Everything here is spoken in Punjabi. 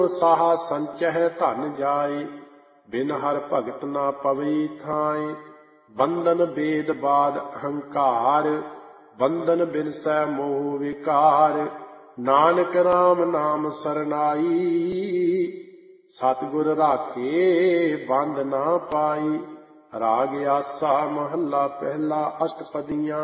ਸਾਹਾ ਸੰਚਹਿ ਧਨ ਜਾਏ, ਬਿਨ ਹਰ ਭਗਤ ਨਾ ਪਵਈ ਥਾਏ। ਬੰਧਨ ਬੇਦ ਬਾਦ ਅਹੰਕਾਰ, ਬੰਧਨ ਬਿਨਸੈ ਮੋਹ ਵਿਕਾਰ। ਨਾਨਕ ਰਾਮ ਨਾਮ ਸਰਨਾਈ, ਸਤਿਗੁਰ ਰਾਖੇ ਬੰਧ ਨਾ ਪਾਈ। ਰਾਗ ਆਸਾ ਮਹੱਲਾ ਪਹਿਲਾ, ਅਸ਼ਟਪਦੀਆਂ।